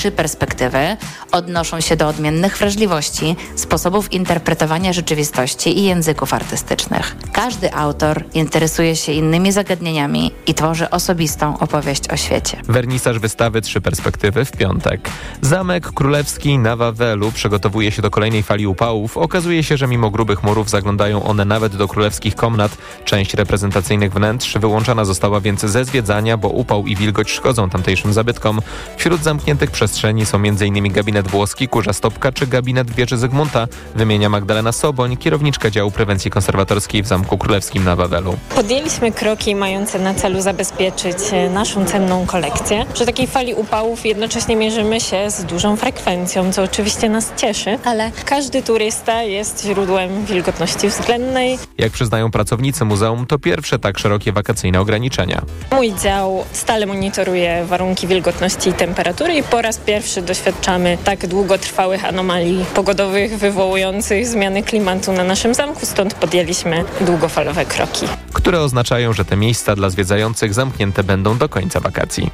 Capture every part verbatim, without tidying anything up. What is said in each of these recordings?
trzy perspektywy odnoszą się do odmiennych wrażliwości, sposobów interpretowania rzeczywistości i języków artystycznych. Każdy autor interesuje się innymi zagadnieniami i tworzy osobistą opowieść o świecie. Wernisaż wystawy Trzy Perspektywy w piątek. Zamek Królewski na Wawelu przygotowuje się do kolejnej fali upałów. Okazuje się, że mimo grubych murów zaglądają one nawet do królewskich komnat. Część reprezentacyjnych wnętrz wyłączona została więc ze zwiedzania, bo upał i wilgoć szkodzą tamtejszym zabytkom. Wśród zamkniętych przestrzeni są m.in. gabinet włoski, kurza stopka czy gabinet wieży Zygmunta, wymienia Magdalena Soboń, kierowniczka działu prewencji konserwatorskiej w Zamku Królewskim na Wawelu. Podjęliśmy kroki mające na celu zabezpieczyć naszą cenną kolekcję. Przy takiej fali upałów jednocześnie mierzymy się z dużą frekwencją, co oczywiście nas cieszy, ale każdy turysta jest źródłem wilgotności względnej. Jak przyznają pracownicy muzeum, to pierwsze tak szerokie wakacyjne ograniczenia. Mój dział stale monitoruje warunki wilgotności i temperatury i po raz pierwszy doświadczamy tak długotrwałych anomalii pogodowych wywołujących zmiany klimatu na naszym zamku, stąd podjęliśmy długofalowe kroki, które oznaczają, że te miejsca dla zwiedzających zamknięte będą do końca wakacji.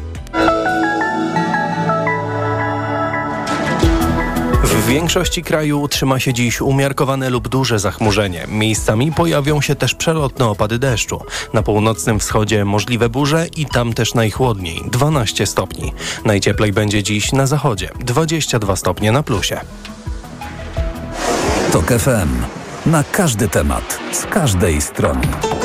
W większości kraju utrzyma się dziś umiarkowane lub duże zachmurzenie. Miejscami pojawią się też przelotne opady deszczu. Na północnym wschodzie możliwe burze i tam też najchłodniej, dwanaście stopni. Najcieplej będzie dziś na zachodzie, dwadzieścia dwa stopnie na plusie. Tok F M. Na każdy temat, z każdej strony.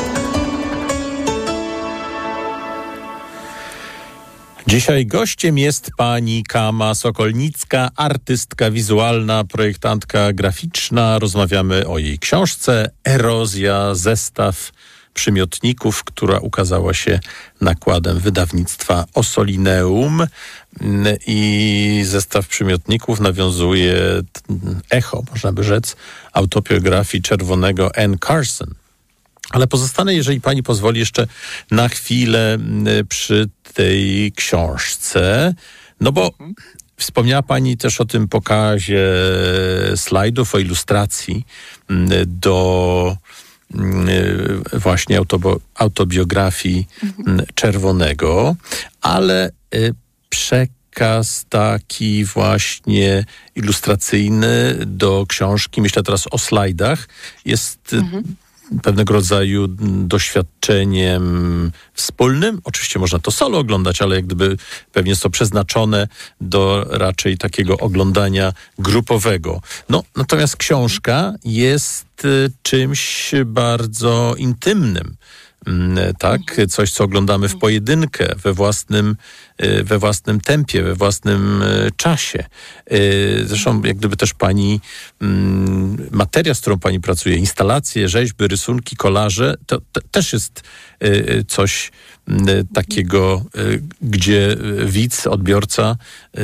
Dzisiaj gościem jest pani Kama Sokolnicka, artystka wizualna, projektantka graficzna. Rozmawiamy o jej książce Erozja, zestaw przymiotników, która ukazała się nakładem wydawnictwa Ossolineum. I zestaw przymiotników nawiązuje echo, można by rzec, autobiografii czerwonego Anne Carson. Ale pozostanę, jeżeli pani pozwoli, jeszcze na chwilę przy tej książce. No bo mhm. wspomniała pani też o tym pokazie slajdów, o ilustracji do właśnie autobo- autobiografii mhm. czerwonego, ale przekaz taki właśnie ilustracyjny do książki, myślę teraz o slajdach, jest mhm. pewnego rodzaju doświadczeniem wspólnym. Oczywiście można to solo oglądać, ale jak gdyby pewnie jest to przeznaczone do raczej takiego oglądania grupowego. No, natomiast książka jest czymś bardzo intymnym. Tak, coś, co oglądamy w pojedynkę, we własnym, we własnym tempie, we własnym czasie. Zresztą jak gdyby też pani materia, z którą pani pracuje, instalacje, rzeźby, rysunki, kolaże, to, to też jest coś takiego, gdzie widz, odbiorca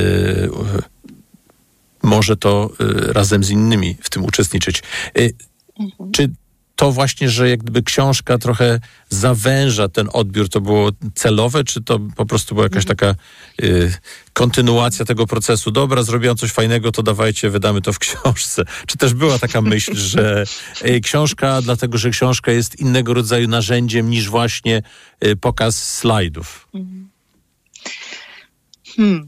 może to razem z innymi w tym uczestniczyć. Czy to właśnie, że jak gdyby książka trochę zawęża ten odbiór, to było celowe, czy to po prostu była jakaś taka y, kontynuacja tego procesu? Dobra, zrobiłam coś fajnego, to dawajcie, wydamy to w książce. Czy też była taka myśl, że y, książka, dlatego że książka jest innego rodzaju narzędziem niż właśnie y, pokaz slajdów? Hmm.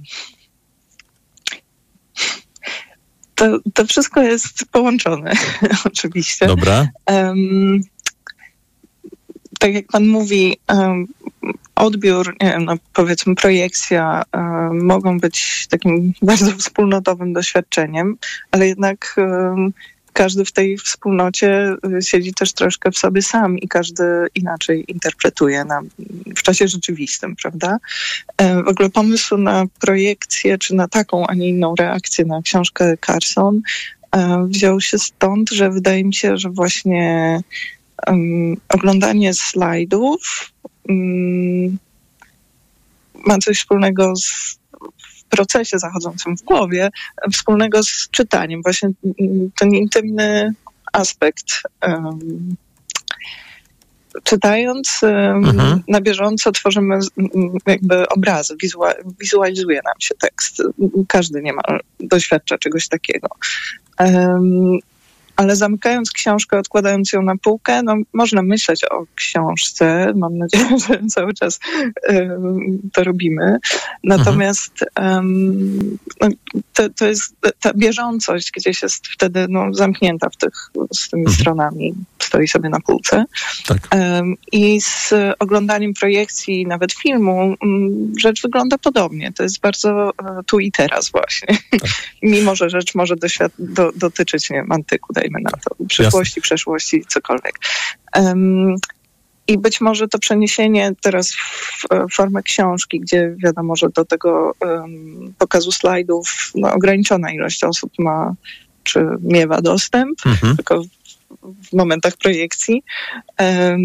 To, to wszystko jest połączone, oczywiście. Dobra. Um, tak jak pan mówi, um, odbiór, nie wiem, no powiedzmy projekcja um, mogą być takim bardzo wspólnotowym doświadczeniem, ale jednak um, każdy w tej wspólnocie siedzi też troszkę w sobie sam i każdy inaczej interpretuje na, w czasie rzeczywistym, prawda? W ogóle pomysł na projekcję, czy na taką, a nie inną reakcję na książkę Carson wziął się stąd, że wydaje mi się, że właśnie um, oglądanie slajdów um, ma coś wspólnego z procesie zachodzącym w głowie, wspólnego z czytaniem. Właśnie ten intymny aspekt. Um, czytając um, mhm. na bieżąco tworzymy um, jakby obrazy, wizua- wizualizuje nam się tekst. Każdy niemal doświadcza czegoś takiego. Um, ale zamykając książkę, odkładając ją na półkę, no można myśleć o książce. Mam nadzieję, że cały czas um, to robimy. Natomiast um, no, to, to jest ta bieżącość gdzieś jest wtedy no, zamknięta w tych, z tymi mhm. stronami. Stoi sobie na półce. Tak. Um, I z oglądaniem projekcji, nawet filmu, um, rzecz wygląda podobnie. To jest bardzo uh, tu i teraz właśnie. Tak. Mimo, że rzecz może doświad- do, dotyczyć, nie wiem, antyku, dajmy na to, przyszłości, Jasne. przeszłości, cokolwiek. Um, I być może to przeniesienie teraz w formę książki, gdzie wiadomo, że do tego um, pokazu slajdów no, ograniczona ilość osób ma, czy miewa dostęp, mhm. tylko w momentach projekcji. Um,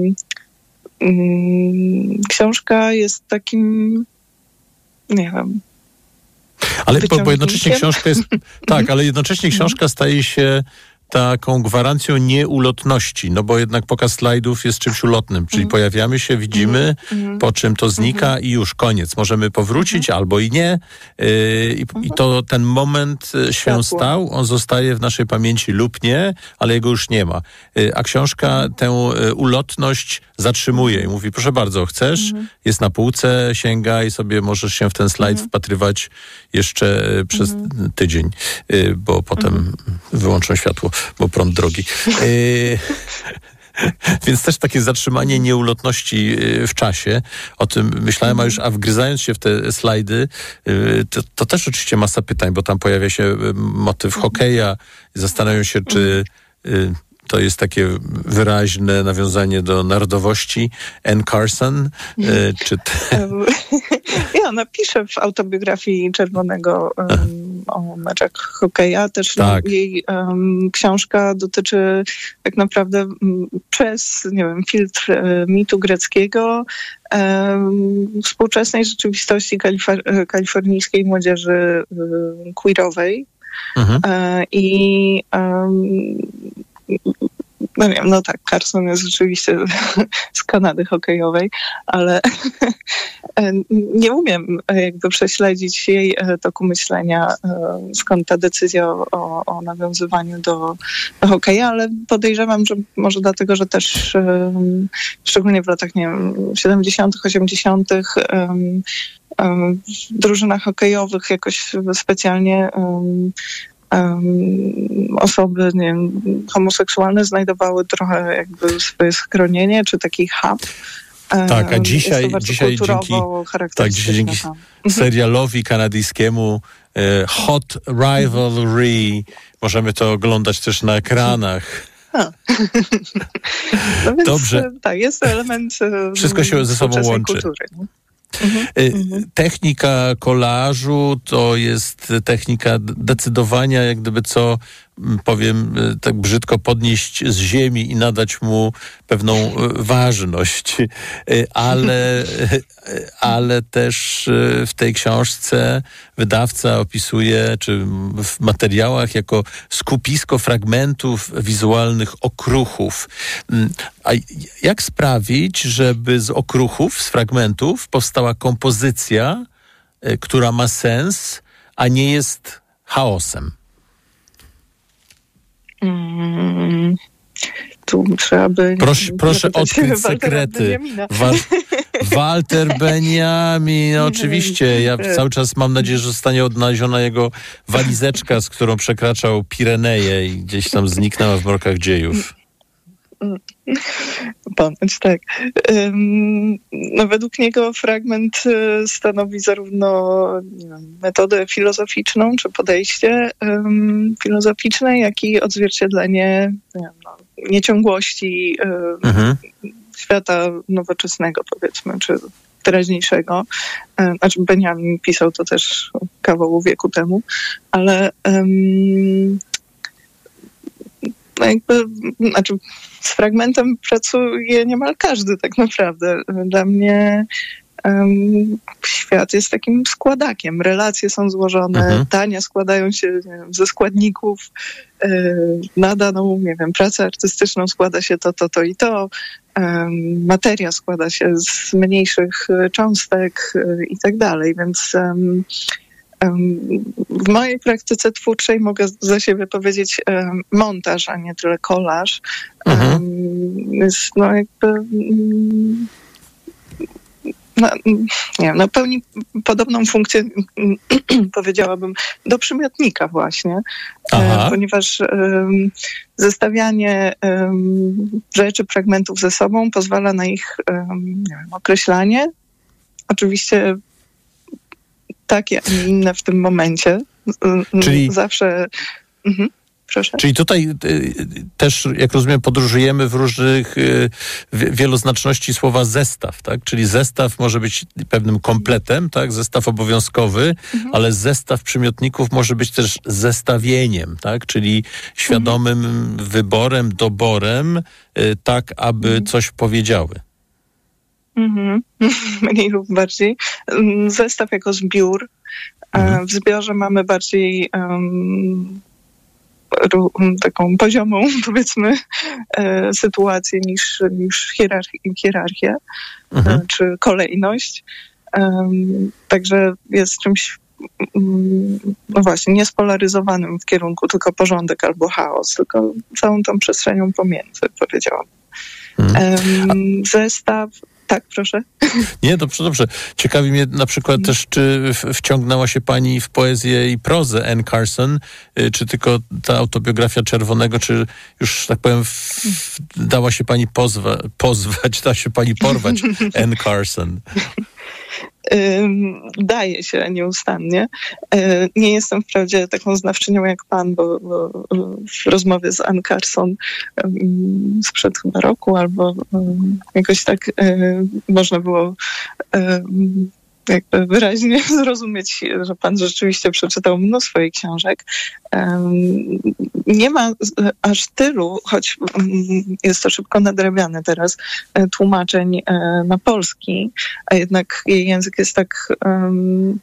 um, książka jest takim, nie wiem... Ale bo, bo jednocześnie książka jest... tak, ale jednocześnie książka staje się taką gwarancją nieulotności, no bo jednak pokaz slajdów jest czymś ulotnym, czyli mm. pojawiamy się, widzimy, mm. po czym to znika mm. i już koniec. Możemy powrócić mm. albo i nie. Yy, i, mm. I to ten moment się Światło. stał, on zostaje w naszej pamięci lub nie, ale jego już nie ma. Yy, a książka mm. tę y, ulotność zatrzymuje i mówi, proszę bardzo, chcesz, mm. jest na półce, sięgaj sobie, możesz się w ten slajd mm. wpatrywać jeszcze y, przez mm. tydzień, y, bo potem mm. wyłączą światło, bo prąd drogi. Y, Więc też takie zatrzymanie nieulotności w czasie. O tym myślałem, a już a wgryzając się w te slajdy, to, to też oczywiście masa pytań, bo tam pojawia się motyw hokeja. Zastanawiam się, czy to jest takie wyraźne nawiązanie do narodowości Anne Carson, czy... Te... Ja, ona pisze w autobiografii Czerwonego um, o meczach hokeja. Też tak. no, jej um, książka dotyczy tak naprawdę um, przez, nie wiem, filtr um, mitu greckiego, um, współczesnej rzeczywistości kalifor- kalifornijskiej młodzieży um, queerowej. Mhm. Um, I um, no wiem, no tak, Carson jest rzeczywiście z Kanady hokejowej, ale nie umiem jakby prześledzić jej toku myślenia, skąd ta decyzja o, o nawiązywaniu do, do hokeja, ale podejrzewam, że może dlatego, że też szczególnie w latach, nie wiem, siedemdziesiątych, osiemdziesiątych w drużynach hokejowych jakoś specjalnie Um, osoby, nie wiem, homoseksualne znajdowały trochę jakby swoje schronienie, czy taki hub. Tak, a dzisiaj, dzisiaj dzięki, tak, dzisiaj dzięki serialowi kanadyjskiemu e, Hot Rivalry możemy to oglądać też na ekranach. No więc, Dobrze. Tak, jest to element wszystko się ze sobą łączy. Kultury. Mhm. Technika kolażu to jest technika decydowania, jak gdyby co, powiem tak brzydko, podnieść z ziemi i nadać mu pewną ważność. Ale, ale też w tej książce wydawca opisuje, czy w materiałach, jako skupisko fragmentów wizualnych okruchów. A jak sprawić, żeby z okruchów, z fragmentów powstała kompozycja, która ma sens, a nie jest chaosem? Mm, tu trzeba by... Proszę, proszę odkryć sekrety. Wa- Walter Benjamin, no, oczywiście. Ja cały czas mam nadzieję, że zostanie odnaleziona jego walizeczka, z którą przekraczał Pireneje i gdzieś tam zniknęła w mrokach dziejów. Ponoć tak. No, według niego fragment stanowi zarówno nie wiem, metodę filozoficzną, czy podejście um, filozoficzne, jak i odzwierciedlenie nie wiem, no, nieciągłości um, mhm. świata nowoczesnego, powiedzmy, czy teraźniejszego. Znaczy Benjamin pisał to też kawał wieku temu, ale um, no jakby, znaczy z fragmentem pracuje niemal każdy tak naprawdę. Dla mnie um, świat jest takim składakiem. Relacje są złożone, mhm. dania składają się nie wiem, ze składników. Yy, na daną, nie wiem, pracę artystyczną składa się to, to, to i to. Um, materia składa się z mniejszych cząstek yy, i tak dalej, więc um, W mojej praktyce twórczej mogę za siebie powiedzieć montaż, a nie tyle kolaż. Mhm. Jest no jakby... No, nie wiem, no pełni podobną funkcję, powiedziałabym, do przymiotnika właśnie, Aha. ponieważ um, zestawianie um, rzeczy, fragmentów ze sobą pozwala na ich um, nie wiem, określanie. Oczywiście takie, a nie inne w tym momencie. Czyli... Zawsze... Mhm. Proszę. Czyli tutaj y, też, jak rozumiem, podróżujemy w różnych y, wieloznaczności słowa zestaw, tak? Czyli zestaw może być pewnym kompletem, tak? Zestaw obowiązkowy, mhm. ale zestaw przymiotników może być też zestawieniem, tak? Czyli świadomym mhm. wyborem, doborem, y, tak, aby mhm. coś powiedziały. Mhm. Mniej lub bardziej. Zestaw jako zbiór. Mhm. W zbiorze mamy bardziej... Um, taką poziomą, powiedzmy, e, sytuację niż, niż hierarchię, hierarchię mhm. e, czy kolejność. E, także jest czymś mm, no właśnie, niespolaryzowanym w kierunku tylko porządek albo chaos, tylko całą tą przestrzenią pomiędzy, powiedziałam. Mhm. E, zestaw Tak, proszę. Nie, dobrze, dobrze. Ciekawi mnie na przykład też, czy wciągnęła się pani w poezję i prozę Anne Carson, czy tylko ta autobiografia Czerwonego, czy już, tak powiem, w, dała się pani pozwa, pozwać, da się pani porwać Anne Carson? Daje się nieustannie. Nie jestem wprawdzie taką znawczynią jak pan, bo, bo w rozmowie z Anne Carson sprzed chyba roku albo jakoś tak można było jakby wyraźnie zrozumieć, że pan rzeczywiście przeczytał mnóstwo jej książek. Nie ma aż tylu, choć jest to szybko nadrabiane teraz, tłumaczeń na polski, a jednak jej język jest tak um,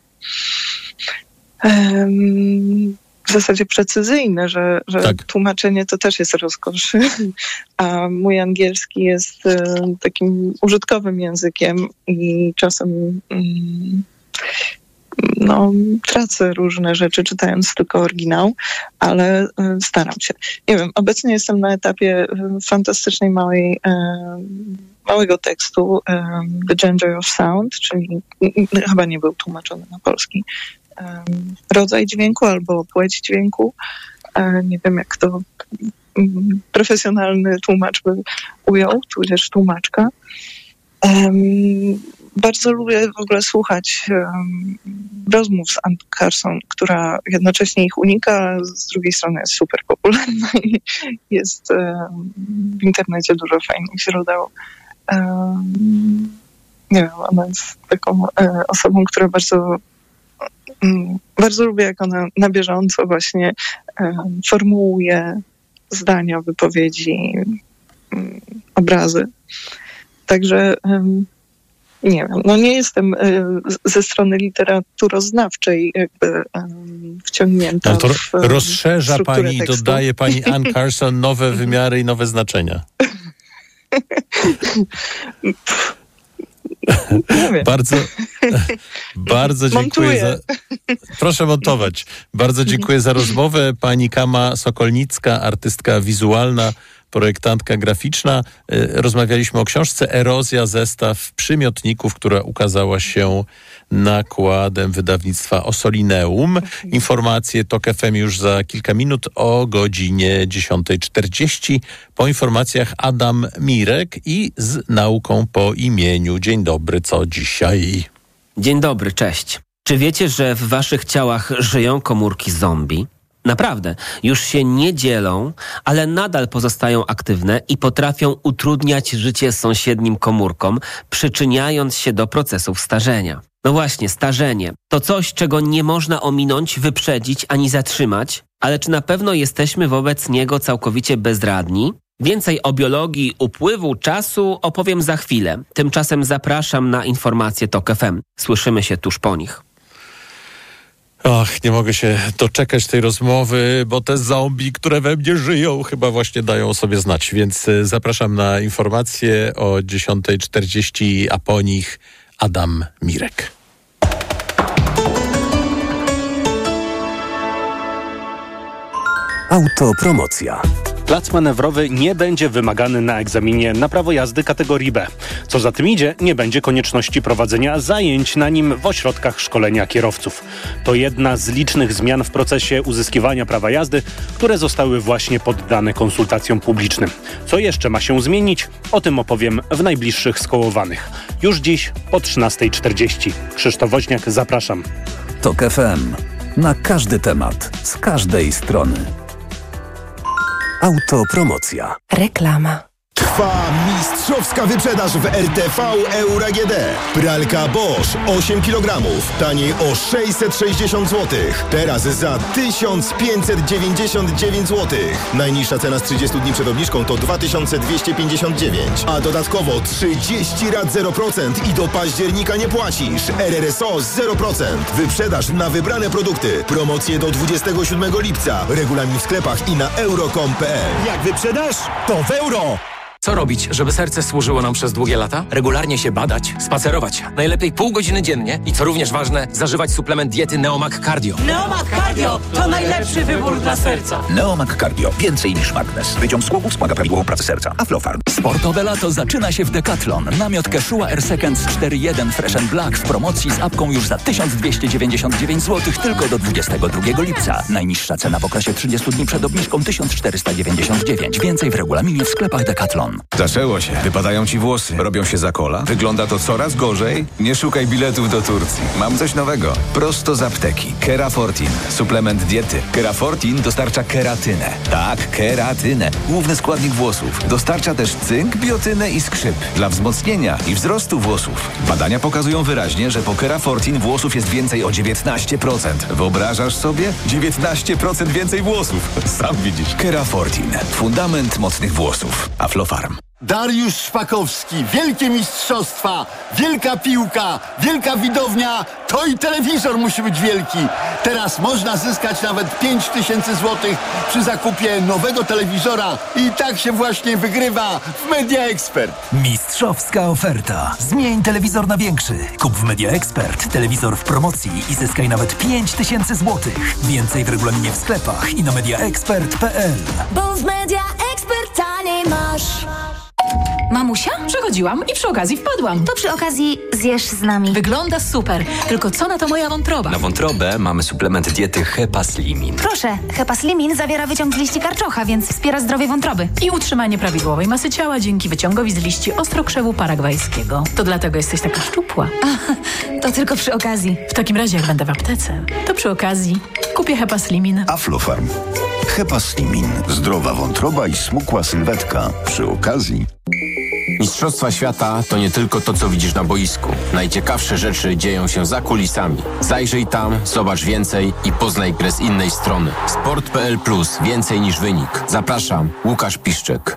um, w zasadzie precyzyjny, że, że tak. Tłumaczenie to też jest rozkosz. A mój angielski jest um, takim użytkowym językiem i czasem um, no, tracę różne rzeczy czytając tylko oryginał, ale um, staram się. Nie wiem, obecnie jestem na etapie um, fantastycznej małej um, małego tekstu um, The Gender of Sound, czyli um, chyba nie był tłumaczony na polski. Um, rodzaj dźwięku albo płeć dźwięku. Um, nie wiem, jak to um, profesjonalny tłumacz by ujął, tudzież tłumaczka. Um, bardzo lubię w ogóle słuchać um, rozmów z Anne Carson, która jednocześnie ich unika, a z drugiej strony jest super popularna i jest um, w internecie dużo fajnych źródeł. Um, nie wiem, ona jest taką e, osobą, która bardzo um, bardzo lubię, jak ona na bieżąco właśnie um, formułuje zdania, wypowiedzi, um, obrazy. Także um, nie wiem, no nie jestem y, ze strony literaturoznawczej jakby um, wciągnięta. No to w, rozszerza w pani tekstu. i dodaje pani Anne Carson nowe wymiary i nowe znaczenia. Bardzo, bardzo dziękuję za... Proszę montować. Bardzo dziękuję za rozmowę. Pani Kama Sokolnicka, artystka wizualna, projektantka graficzna. Rozmawialiśmy o książce Erozja, zestaw przymiotników, która ukazała się nakładem wydawnictwa Ossolineum. Informacje Tok F M już za kilka minut o godzinie dziesiąta czterdzieści. Po informacjach Adam Mirek i z nauką po imieniu. Dzień dobry, co dzisiaj? Dzień dobry, cześć. Czy wiecie, że w waszych ciałach żyją komórki zombie? Naprawdę, już się nie dzielą, ale nadal pozostają aktywne i potrafią utrudniać życie sąsiednim komórkom, przyczyniając się do procesów starzenia. No właśnie, starzenie. To coś, czego nie można ominąć, wyprzedzić ani zatrzymać, ale czy na pewno jesteśmy wobec niego całkowicie bezradni? Więcej o biologii upływu czasu opowiem za chwilę. Tymczasem zapraszam na informacje Tok F M. Słyszymy się tuż po nich. Ach, nie mogę się doczekać tej rozmowy, bo te zombie, które we mnie żyją, chyba właśnie dają o sobie znać. Więc zapraszam na informacje o dziesiąta czterdzieści, a po nich Adam Mirek. Autopromocja. Plac manewrowy nie będzie wymagany na egzaminie na prawo jazdy kategorii B. Co za tym idzie, nie będzie konieczności prowadzenia zajęć na nim w ośrodkach szkolenia kierowców. To jedna z licznych zmian w procesie uzyskiwania prawa jazdy, które zostały właśnie poddane konsultacjom publicznym. Co jeszcze ma się zmienić? O tym opowiem w najbliższych Skołowanych. Już dziś po trzynastej czterdzieści. Krzysztof Woźniak, zapraszam. Tok F M. Na każdy temat, z każdej strony. Autopromocja. Reklama. Trwa mistrzowska wyprzedaż w R T V Euro A G D. Pralka Bosch osiem kilogramów, taniej o sześćset sześćdziesiąt złotych. Teraz za tysiąc pięćset dziewięćdziesiąt dziewięć złotych. Najniższa cena z trzydziestu dni przed obniżką to dwa tysiące dwieście pięćdziesiąt dziewięć, a dodatkowo trzydzieści rat zero procent i do października nie płacisz. R R S O zero procent. Wyprzedaż na wybrane produkty. Promocje do dwudziestego siódmego lipca. Regulamin w sklepach i na euro kropka com kropka p l. Jak wyprzedasz, to w euro! Co robić, żeby serce służyło nam przez długie lata? Regularnie się badać, spacerować. Najlepiej pół godziny dziennie i co również ważne, zażywać suplement diety Neomag Cardio. Neomag Cardio to najlepszy wybór dla serca. Neomag Cardio. Więcej niż magnes. Wyciąg z głowy wspomaga prawidłową pracę serca. Aflofarm. Sportowe lato zaczyna się w Decathlon. Namiot Quechua Air Seconds cztery jeden Fresh and Black w promocji z apką już za tysiąc dwieście dziewięćdziesiąt dziewięć złotych tylko do dwudziestego drugiego lipca. Najniższa cena w okresie trzydziestu dni przed obniżką tysiąc czterysta dziewięćdziesiąt dziewięć. Więcej w regulaminie w sklepach Decathlon. Zaczęło się. Wypadają ci włosy. Robią się za kola. Wygląda to coraz gorzej. Nie szukaj biletów do Turcji. Mam coś nowego. Prosto z apteki. Kerafortin. Suplement diety. Kerafortin dostarcza keratynę. Tak, keratynę. Główny składnik włosów. Dostarcza też cynk, biotynę i skrzyp. Dla wzmocnienia i wzrostu włosów. Badania pokazują wyraźnie, że po Kerafortin włosów jest więcej o dziewiętnaście procent. Wyobrażasz sobie? dziewiętnaście procent więcej włosów. Sam widzisz. Kerafortin. Fundament mocnych włosów. Aflofarm. Dariusz Szpakowski, wielkie mistrzostwa, wielka piłka, wielka widownia, to i telewizor musi być wielki. Teraz można zyskać nawet pięć tysięcy złotych przy zakupie nowego telewizora i tak się właśnie wygrywa w Media Expert. Mistrzowska oferta. Zmień telewizor na większy. Kup w Media Expert telewizor w promocji i zyskaj nawet pięć tysięcy złotych. Więcej w regulaminie w sklepach i na media expert kropka p l. Bo w Media Expert taniej masz. Mamusia? Przechodziłam i przy okazji wpadłam. To przy okazji zjesz z nami. Wygląda super, tylko co na to moja wątroba? Na wątrobę mamy suplement diety Hepaslimin. Proszę, Hepaslimin zawiera wyciąg z liści karczocha, więc wspiera zdrowie wątroby. I utrzymanie prawidłowej masy ciała dzięki wyciągowi z liści ostrokrzewu paragwajskiego. To dlatego jesteś taka szczupła. A, to tylko przy okazji. W takim razie jak będę w aptece, to przy okazji kupię Hepaslimin. Aflofarm. Hepaslimin. Zdrowa wątroba i smukła sylwetka. Przy okazji... Mistrzostwa świata to nie tylko to, co widzisz na boisku. Najciekawsze rzeczy dzieją się za kulisami. Zajrzyj tam, zobacz więcej i poznaj grę z innej strony. sport kropka p l plus. Więcej niż wynik. Zapraszam, Łukasz Piszczek.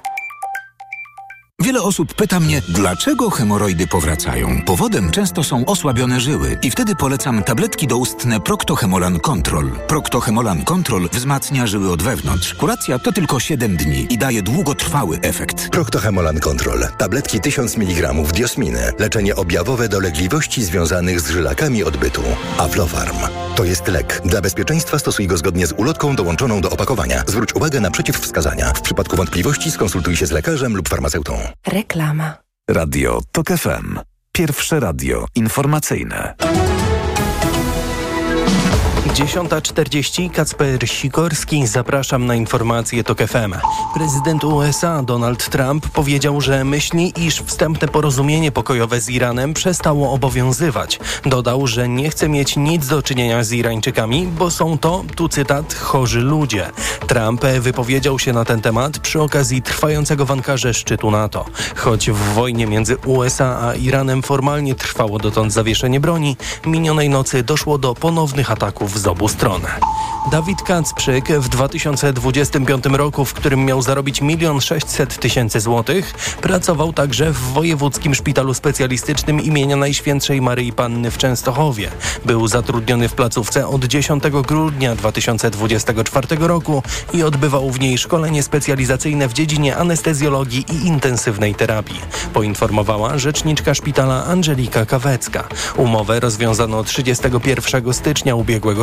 Wiele osób pyta mnie, dlaczego hemoroidy powracają. Powodem często są osłabione żyły i wtedy polecam tabletki doustne Procto-Hemolan Control. Procto-Hemolan Control wzmacnia żyły od wewnątrz. Kuracja to tylko siedem dni i daje długotrwały efekt. Procto-Hemolan Control. Tabletki tysiąc miligramów diosminy. Leczenie objawowe dolegliwości związanych z żylakami odbytu. Aflofarm. To jest lek. Dla bezpieczeństwa stosuj go zgodnie z ulotką dołączoną do opakowania. Zwróć uwagę na przeciwwskazania. W przypadku wątpliwości skonsultuj się z lekarzem lub farmaceutą. Reklama. Radio Tok F M. Pierwsze radio informacyjne. dziesiąta czterdzieści. Kacper Sikorski. Zapraszam na informacje Tok F M. Prezydent U S A Donald Trump powiedział, że myśli, iż wstępne porozumienie pokojowe z Iranem przestało obowiązywać. Dodał, że nie chce mieć nic do czynienia z Irańczykami, bo są to, tu cytat, chorzy ludzie. Trump wypowiedział się na ten temat przy okazji trwającego w Ankarze szczytu NATO. Choć w wojnie między U S A a Iranem formalnie trwało dotąd zawieszenie broni, minionej nocy doszło do ponownych ataków z obu stron. Dawid Kacprzyk w dwa tysiące dwudziestym piątym roku, w którym miał zarobić milion sześćset tysięcy złotych, pracował także w Wojewódzkim Szpitalu Specjalistycznym imienia Najświętszej Maryi Panny w Częstochowie. Był zatrudniony w placówce od dziesiątego grudnia dwa tysiące dwudziestego czwartego roku i odbywał w niej szkolenie specjalizacyjne w dziedzinie anestezjologii i intensywnej terapii. Poinformowała rzeczniczka szpitala Angelika Kawecka. Umowę rozwiązano trzydziestego pierwszego stycznia ubiegłego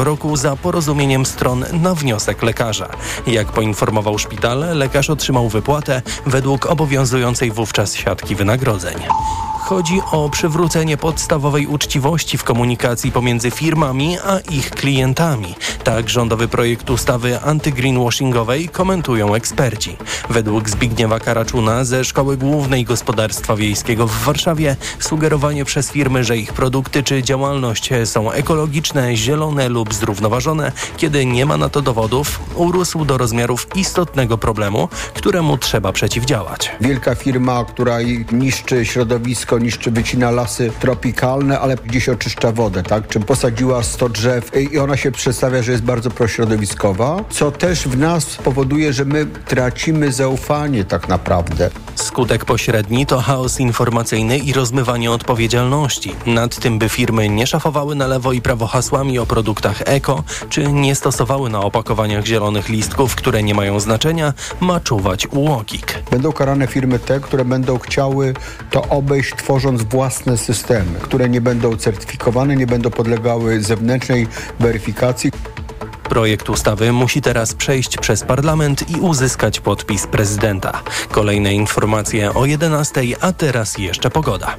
bieżącego roku za porozumieniem stron na wniosek lekarza. Jak poinformował szpital, lekarz otrzymał wypłatę według obowiązującej wówczas siatki wynagrodzeń. Chodzi o przywrócenie podstawowej uczciwości w komunikacji pomiędzy firmami a ich klientami. Tak rządowy projekt ustawy anty-greenwashingowej komentują eksperci. Według Zbigniewa Karaczuna ze Szkoły Głównej Gospodarstwa Wiejskiego w Warszawie sugerowanie przez firmy, że ich produkty czy działalność są ekologiczne, zielone lub zrównoważone, kiedy nie ma na to dowodów, urósł do rozmiarów istotnego problemu, któremu trzeba przeciwdziałać. Wielka firma, która niszczy środowisko, niszczy, wycina lasy tropikalne, ale gdzieś oczyszcza wodę, tak? Czy posadziła sto drzew i ona się przedstawia, że jest bardzo prośrodowiskowa, co też w nas powoduje, że my tracimy zaufanie tak naprawdę. Skutek pośredni to chaos informacyjny i rozmywanie odpowiedzialności. Nad tym, by firmy nie szafowały na lewo i prawo hasłami o produktach eko, czy nie stosowały na opakowaniach zielonych listków, które nie mają znaczenia, ma czuwać U O K I K. Będą karane firmy te, które będą chciały to obejść, tworząc własne systemy, które nie będą certyfikowane, nie będą podlegały zewnętrznej weryfikacji. Projekt ustawy musi teraz przejść przez parlament i uzyskać podpis prezydenta. Kolejne informacje o jedenastej, a teraz jeszcze pogoda.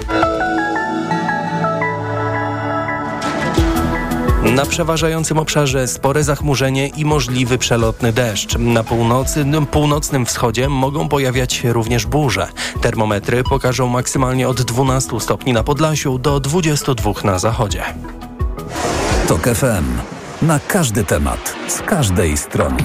Na przeważającym obszarze spore zachmurzenie i możliwy przelotny deszcz. Na północy, północnym wschodzie mogą pojawiać się również burze. Termometry pokażą maksymalnie od dwunastu stopni na Podlasiu do dwudziestu dwóch na zachodzie. Tok F M. Na każdy temat, z każdej strony.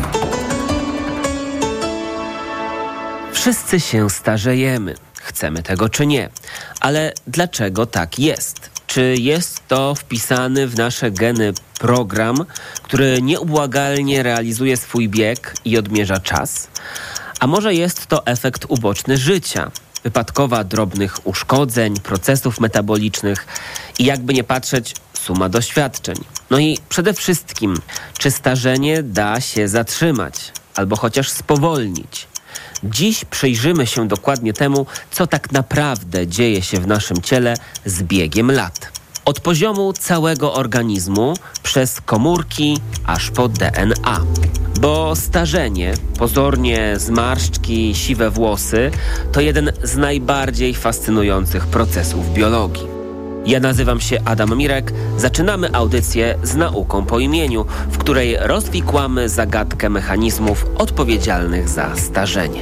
Wszyscy się starzejemy. Chcemy tego czy nie. Ale dlaczego tak jest? Czy jest to wpisany w nasze geny program, który nieubłagalnie realizuje swój bieg i odmierza czas? A może jest to efekt uboczny życia, wypadkowa drobnych uszkodzeń, procesów metabolicznych i jakby nie patrzeć, suma doświadczeń. No i przede wszystkim, czy starzenie da się zatrzymać albo chociaż spowolnić? Dziś przyjrzymy się dokładnie temu, co tak naprawdę dzieje się w naszym ciele z biegiem lat. Od poziomu całego organizmu, przez komórki, aż po D N A. Bo starzenie, pozornie zmarszczki, siwe włosy, to jeden z najbardziej fascynujących procesów biologii. Ja nazywam się Adam Mirek, zaczynamy audycję z nauką po imieniu, w której rozwikłamy zagadkę mechanizmów odpowiedzialnych za starzenie.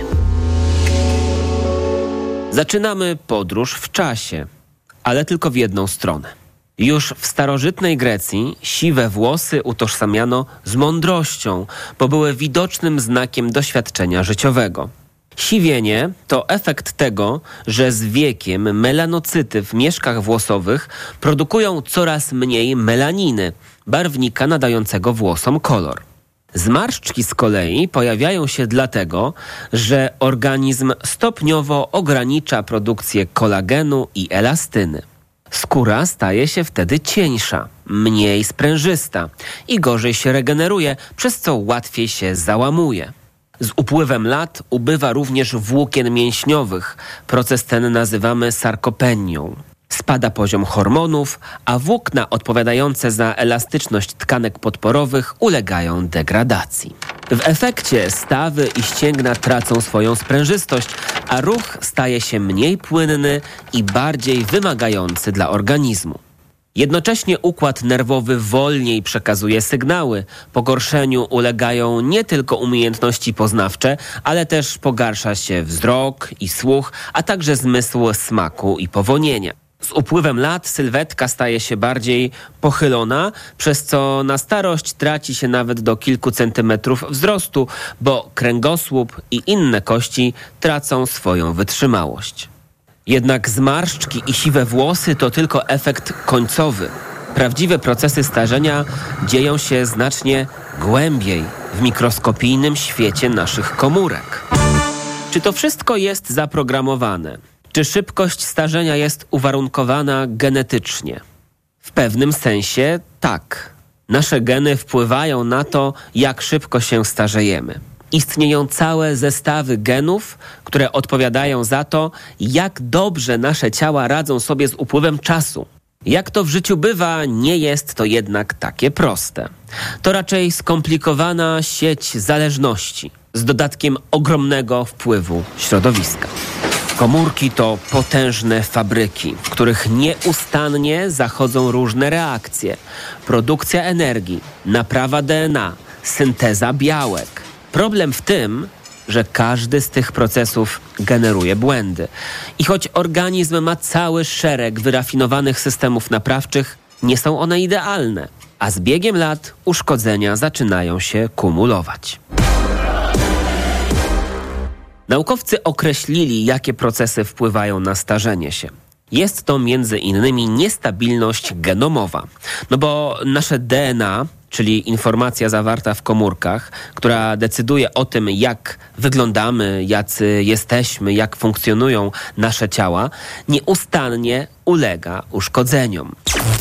Zaczynamy podróż w czasie, ale tylko w jedną stronę. Już w starożytnej Grecji siwe włosy utożsamiano z mądrością, bo były widocznym znakiem doświadczenia życiowego. Siwienie to efekt tego, że z wiekiem melanocyty w mieszkach włosowych produkują coraz mniej melaniny, barwnika nadającego włosom kolor. Zmarszczki z kolei pojawiają się dlatego, że organizm stopniowo ogranicza produkcję kolagenu i elastyny. Skóra staje się wtedy cieńsza, mniej sprężysta i gorzej się regeneruje, przez co łatwiej się załamuje. Z upływem lat ubywa również włókien mięśniowych. Proces ten nazywamy sarkopenią. Spada poziom hormonów, a włókna odpowiadające za elastyczność tkanek podporowych ulegają degradacji. W efekcie stawy i ścięgna tracą swoją sprężystość, a ruch staje się mniej płynny i bardziej wymagający dla organizmu. Jednocześnie układ nerwowy wolniej przekazuje sygnały. Pogorszeniu ulegają nie tylko umiejętności poznawcze, ale też pogarsza się wzrok i słuch, a także zmysł smaku i powonienia. Z upływem lat sylwetka staje się bardziej pochylona, przez co na starość traci się nawet do kilku centymetrów wzrostu, bo kręgosłup i inne kości tracą swoją wytrzymałość. Jednak zmarszczki i siwe włosy to tylko efekt końcowy. Prawdziwe procesy starzenia dzieją się znacznie głębiej, w mikroskopijnym świecie naszych komórek. Czy to wszystko jest zaprogramowane? Czy szybkość starzenia jest uwarunkowana genetycznie? W pewnym sensie tak. Nasze geny wpływają na to, jak szybko się starzejemy. Istnieją całe zestawy genów, które odpowiadają za to, jak dobrze nasze ciała radzą sobie z upływem czasu. Jak to w życiu bywa, nie jest to jednak takie proste. To raczej skomplikowana sieć zależności z dodatkiem ogromnego wpływu środowiska. Komórki to potężne fabryki, w których nieustannie zachodzą różne reakcje. Produkcja energii, naprawa D N A, synteza białek. Problem w tym, że każdy z tych procesów generuje błędy. I choć organizm ma cały szereg wyrafinowanych systemów naprawczych, nie są one idealne, a z biegiem lat uszkodzenia zaczynają się kumulować. Naukowcy określili, jakie procesy wpływają na starzenie się. Jest to między innymi niestabilność genomowa, no bo nasze D N A, czyli informacja zawarta w komórkach, która decyduje o tym, jak wyglądamy, jacy jesteśmy, jak funkcjonują nasze ciała, nieustannie ulega uszkodzeniom.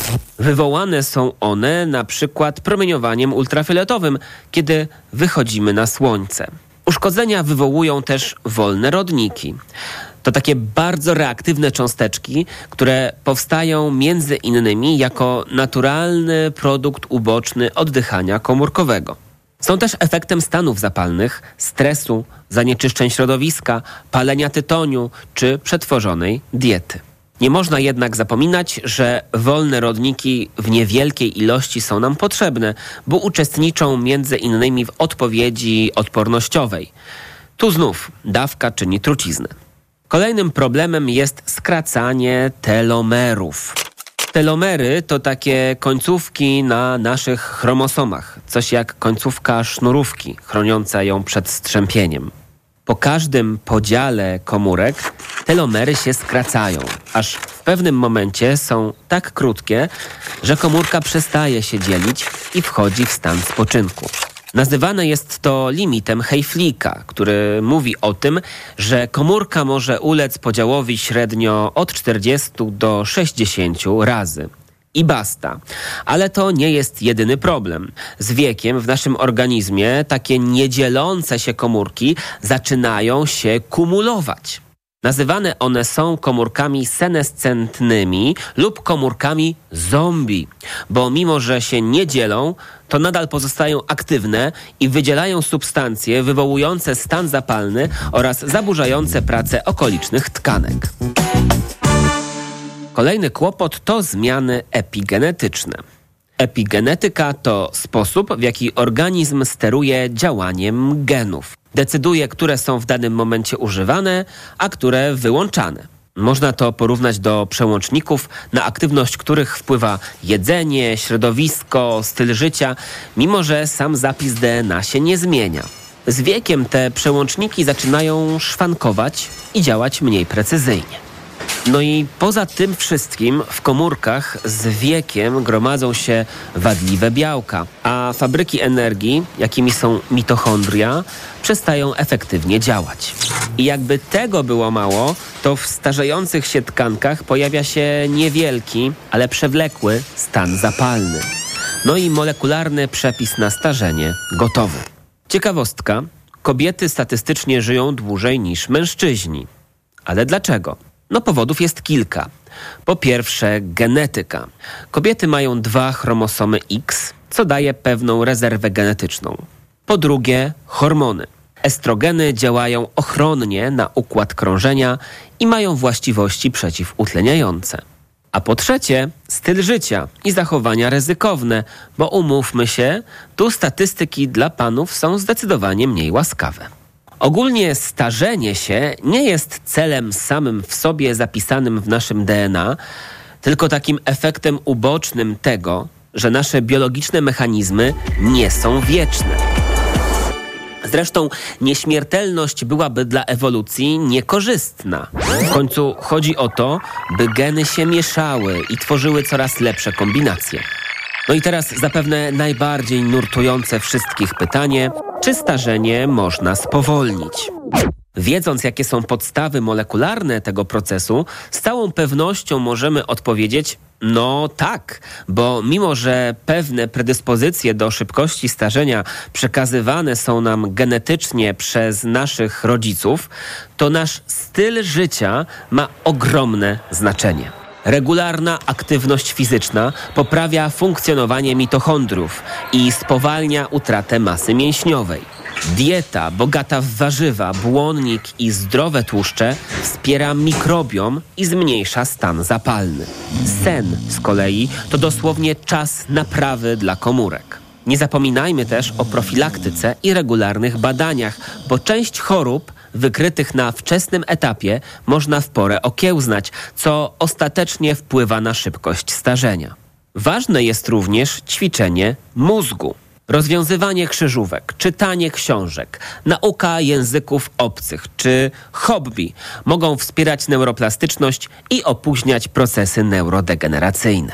Wywołane są one na przykład promieniowaniem ultrafioletowym, kiedy wychodzimy na słońce. Uszkodzenia wywołują też wolne rodniki. To takie bardzo reaktywne cząsteczki, które powstają między innymi jako naturalny produkt uboczny oddychania komórkowego. Są też efektem stanów zapalnych, stresu, zanieczyszczeń środowiska, palenia tytoniu czy przetworzonej diety. Nie można jednak zapominać, że wolne rodniki w niewielkiej ilości są nam potrzebne, bo uczestniczą między innymi w odpowiedzi odpornościowej. Tu znów dawka czyni truciznę. Kolejnym problemem jest skracanie telomerów. Telomery to takie końcówki na naszych chromosomach, coś jak końcówka sznurówki chroniąca ją przed strzępieniem. Po każdym podziale komórek telomery się skracają, aż w pewnym momencie są tak krótkie, że komórka przestaje się dzielić i wchodzi w stan spoczynku. Nazywane jest to limitem Hayflicka, który mówi o tym, że komórka może ulec podziałowi średnio od czterdziestu do sześćdziesięciu razy. I basta. Ale to nie jest jedyny problem. Z wiekiem w naszym organizmie takie niedzielące się komórki zaczynają się kumulować. Nazywane one są komórkami senescentnymi lub komórkami zombie, bo mimo że się nie dzielą, to nadal pozostają aktywne i wydzielają substancje wywołujące stan zapalny oraz zaburzające pracę okolicznych tkanek. Kolejny kłopot to zmiany epigenetyczne. Epigenetyka to sposób, w jaki organizm steruje działaniem genów. Decyduje, które są w danym momencie używane, a które wyłączane. Można to porównać do przełączników, na aktywność których wpływa jedzenie, środowisko, styl życia, mimo że sam zapis D N A się nie zmienia. Z wiekiem te przełączniki zaczynają szwankować i działać mniej precyzyjnie. No i poza tym wszystkim w komórkach z wiekiem gromadzą się wadliwe białka, a fabryki energii, jakimi są mitochondria, przestają efektywnie działać. I jakby tego było mało, to w starzejących się tkankach pojawia się niewielki, ale przewlekły stan zapalny. No i molekularny przepis na starzenie gotowy. Ciekawostka, kobiety statystycznie żyją dłużej niż mężczyźni. Ale dlaczego? No powodów jest kilka. Po pierwsze genetyka. Kobiety mają dwa chromosomy X, co daje pewną rezerwę genetyczną. Po drugie hormony. Estrogeny działają ochronnie na układ krążenia i mają właściwości przeciwutleniające. A po trzecie styl życia i zachowania ryzykowne, bo umówmy się, tu statystyki dla panów są zdecydowanie mniej łaskawe. Ogólnie starzenie się nie jest celem samym w sobie zapisanym w naszym D N A, tylko takim efektem ubocznym tego, że nasze biologiczne mechanizmy nie są wieczne. Zresztą nieśmiertelność byłaby dla ewolucji niekorzystna. W końcu chodzi o to, by geny się mieszały i tworzyły coraz lepsze kombinacje. No i teraz zapewne najbardziej nurtujące wszystkich pytanie, czy starzenie można spowolnić? Wiedząc, jakie są podstawy molekularne tego procesu, z całą pewnością możemy odpowiedzieć, no tak, bo mimo, że pewne predyspozycje do szybkości starzenia przekazywane są nam genetycznie przez naszych rodziców, to nasz styl życia ma ogromne znaczenie. Regularna aktywność fizyczna poprawia funkcjonowanie mitochondriów i spowalnia utratę masy mięśniowej. Dieta bogata w warzywa, błonnik i zdrowe tłuszcze wspiera mikrobiom i zmniejsza stan zapalny. Sen z kolei to dosłownie czas naprawy dla komórek. Nie zapominajmy też o profilaktyce i regularnych badaniach, bo część chorób wykrytych na wczesnym etapie można w porę okiełznać, co ostatecznie wpływa na szybkość starzenia. Ważne jest również ćwiczenie mózgu. Rozwiązywanie krzyżówek, czytanie książek, nauka języków obcych czy hobby mogą wspierać neuroplastyczność i opóźniać procesy neurodegeneracyjne.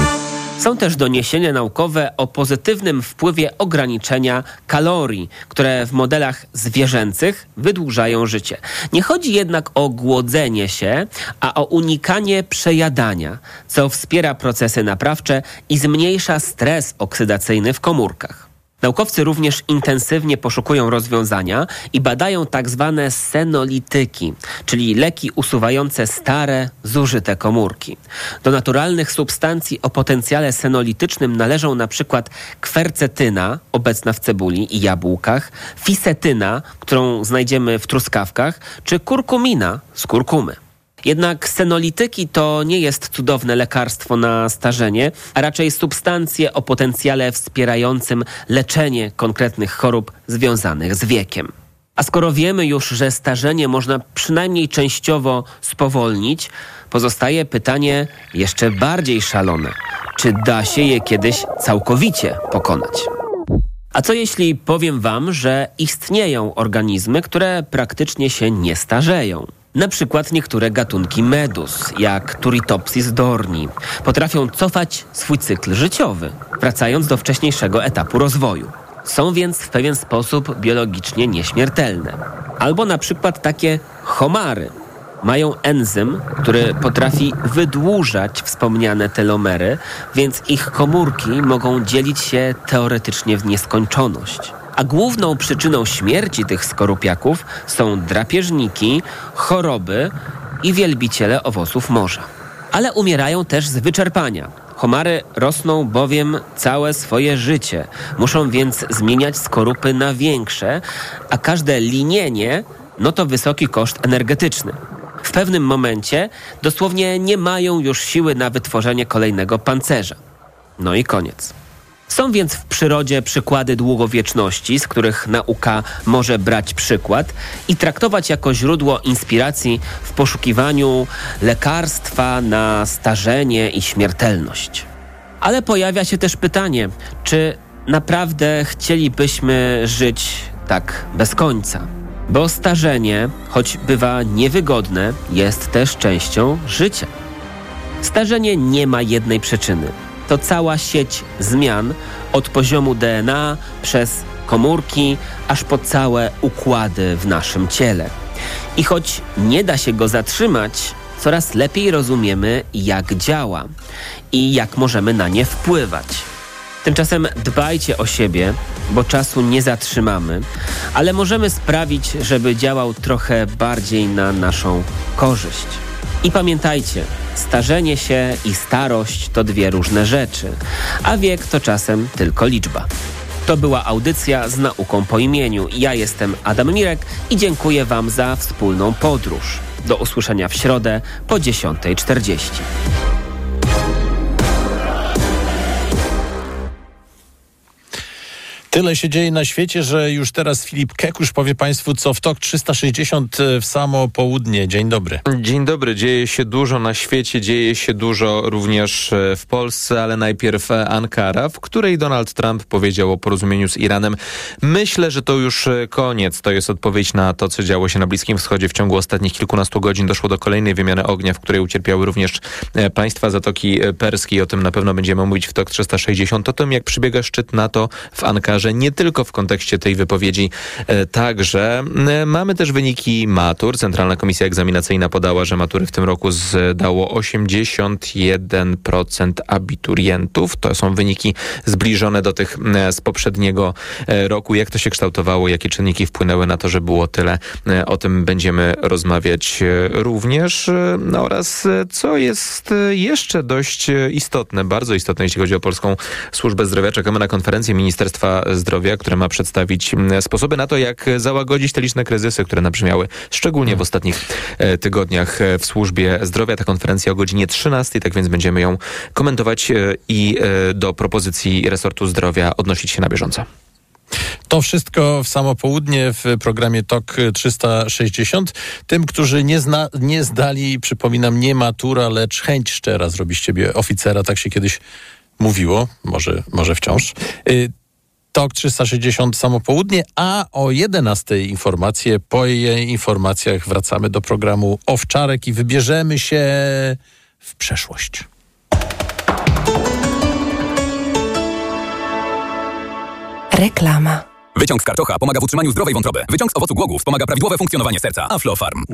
Są też doniesienia naukowe o pozytywnym wpływie ograniczenia kalorii, które w modelach zwierzęcych wydłużają życie. Nie chodzi jednak o głodzenie się, a o unikanie przejadania, co wspiera procesy naprawcze i zmniejsza stres oksydacyjny w komórkach. Naukowcy również intensywnie poszukują rozwiązania i badają tak zwane senolityki, czyli leki usuwające stare, zużyte komórki. Do naturalnych substancji o potencjale senolitycznym należą na przykład kwercetyna, obecna w cebuli i jabłkach, fisetyna, którą znajdziemy w truskawkach, czy kurkumina z kurkumy. Jednak senolityki to nie jest cudowne lekarstwo na starzenie, a raczej substancje o potencjale wspierającym leczenie konkretnych chorób związanych z wiekiem. A skoro wiemy już, że starzenie można przynajmniej częściowo spowolnić, pozostaje pytanie jeszcze bardziej szalone. Czy da się je kiedyś całkowicie pokonać? A co jeśli powiem wam, że istnieją organizmy, które praktycznie się nie starzeją? Na przykład niektóre gatunki medus, jak Turritopsis dorni, potrafią cofać swój cykl życiowy, wracając do wcześniejszego etapu rozwoju. Są więc w pewien sposób biologicznie nieśmiertelne. Albo na przykład takie homary. Mają enzym, który potrafi wydłużać wspomniane telomery, więc ich komórki mogą dzielić się teoretycznie w nieskończoność. A główną przyczyną śmierci tych skorupiaków są drapieżniki, choroby i wielbiciele owoców morza. Ale umierają też z wyczerpania. Homary rosną bowiem całe swoje życie. Muszą więc zmieniać skorupy na większe, a każde linienie no to wysoki koszt energetyczny. W pewnym momencie dosłownie nie mają już siły na wytworzenie kolejnego pancerza. No i koniec. Są więc w przyrodzie przykłady długowieczności, z których nauka może brać przykład i traktować jako źródło inspiracji w poszukiwaniu lekarstwa na starzenie i śmiertelność. Ale pojawia się też pytanie, czy naprawdę chcielibyśmy żyć tak bez końca? Bo starzenie, choć bywa niewygodne, jest też częścią życia. Starzenie nie ma jednej przyczyny. To cała sieć zmian od poziomu D N A przez komórki, aż po całe układy w naszym ciele. I choć nie da się go zatrzymać, coraz lepiej rozumiemy, jak działa i jak możemy na nie wpływać. Tymczasem dbajcie o siebie, bo czasu nie zatrzymamy, ale możemy sprawić, żeby działał trochę bardziej na naszą korzyść. I pamiętajcie, starzenie się i starość to dwie różne rzeczy, a wiek to czasem tylko liczba. To była audycja z nauką po imieniu. Ja jestem Adam Mirek i dziękuję wam za wspólną podróż. Do usłyszenia w środę po dziesiątej czterdzieści. Tyle się dzieje na świecie, że już teraz Filip Kekusz powie państwu, co w T O K trzysta sześćdziesiąt w samo południe. Dzień dobry. Dzień dobry. Dzieje się dużo na świecie, dzieje się dużo również w Polsce, ale najpierw Ankara, w której Donald Trump powiedział o porozumieniu z Iranem. Myślę, że to już koniec. To jest odpowiedź na to, co działo się na Bliskim Wschodzie. W ciągu ostatnich kilkunastu godzin doszło do kolejnej wymiany ognia, w której ucierpiały również państwa Zatoki Perskiej. O tym na pewno będziemy mówić w T O K trzysta sześćdziesiąt. O tym, jak przebiega szczyt NATO w Ankarze komentarze, nie tylko w kontekście tej wypowiedzi, także. Mamy też wyniki matur. Centralna Komisja Egzaminacyjna podała, że matury w tym roku zdało osiemdziesiąt jeden procent abiturientów. To są wyniki zbliżone do tych z poprzedniego roku. Jak to się kształtowało, jakie czynniki wpłynęły na to, że było tyle? O tym będziemy rozmawiać również. No oraz co jest jeszcze dość istotne, bardzo istotne, jeśli chodzi o Polską Służbę Zdrowia. Czekamy na konferencję Ministerstwa Zdrowia, która ma przedstawić sposoby na to, jak załagodzić te liczne kryzysy, które nabrzmiały, szczególnie w ostatnich tygodniach w służbie zdrowia. Ta konferencja o godzinie trzynastej, tak więc będziemy ją komentować i do propozycji resortu zdrowia odnosić się na bieżąco. To wszystko w samo południe w programie T O K trzysta sześćdziesiąt. Tym, którzy nie, zna, nie zdali, przypominam, nie matura, lecz chęć szczera zrobić z ciebie oficera, tak się kiedyś mówiło, może, może wciąż. Y- T O K trzysta sześćdziesiąt samo południe, a o jedenastej informacje. Po jej informacjach wracamy do programu Owczarek i wybierzemy się w przeszłość. Reklama. Wyciąg z karczocha pomaga w utrzymaniu zdrowej wątroby. Wyciąg z owocu głogów wspomaga prawidłowe funkcjonowanie serca. Aflofarm.